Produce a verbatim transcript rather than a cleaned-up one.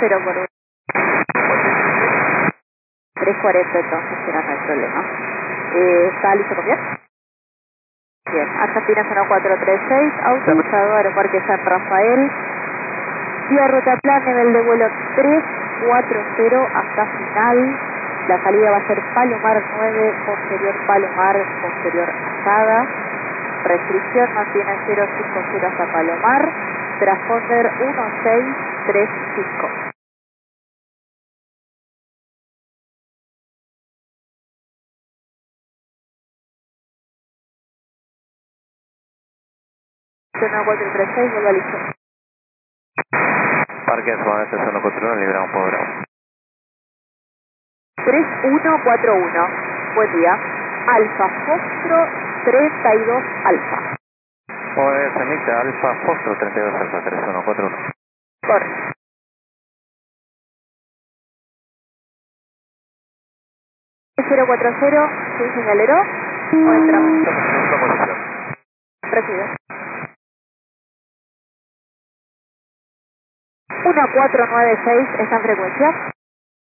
cero por uno. tres cuarenta entonces, será, no hay problema. Eh, ¿Está listo con bien? Bien, Argentina cero cuatro tres seis, autorizado Aeroparque San Rafael. Vía ruta plan, nivel de vuelo tres cuatro cero hasta final. La salida va a ser Palomar nueve, posterior Palomar, posterior Asada. Restricción mantiene cero cinco cero hasta Palomar. Transponder uno seis tres cinco. uno cuatro tres seis, vuelva listo. Parque Suárez uno cuatro uno, liberamos por Bravo. tres uno cuatro uno, buen día. Alfa Fostro treinta y dos Alfa. Pues emite Alfa Fostro treinta y dos Alfa tres uno cuatro uno. Correcto. cero cuatro cero, ¿sí, señalero? ¿O entramos? Recibe. uno cuatro nueve seis, ¿está en frecuencia?